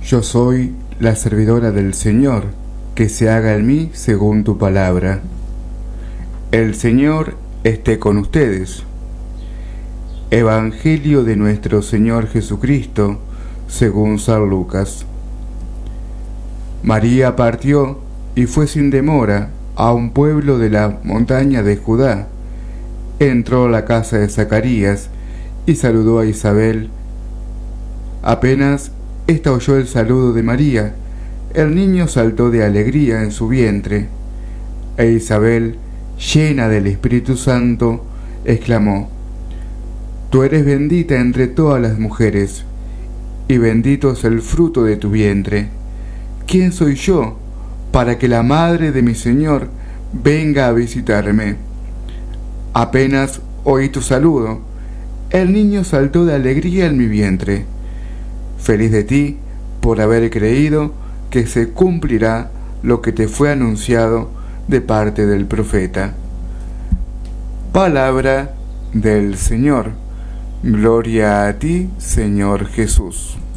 Yo soy la servidora del Señor, que se haga en mí según tu palabra. El Señor esté con ustedes. Evangelio de nuestro Señor Jesucristo, según San Lucas. María partió y fue sin demora a un pueblo de la montaña de Judá. Entró a la casa de Zacarías y saludó a Isabel. Apenas ésta oyó el saludo de María, el niño saltó de alegría en su vientre, e Isabel, llena del Espíritu Santo, exclamó: Tú eres bendita entre todas las mujeres, y bendito es el fruto de tu vientre. ¿Quién soy yo para que la madre de mi Señor venga a visitarme? Apenas oí tu saludo, el niño saltó de alegría en mi vientre. Feliz de ti por haber creído que se cumplirá lo que te fue anunciado de parte del profeta. Palabra del Señor. Gloria a ti, Señor Jesús.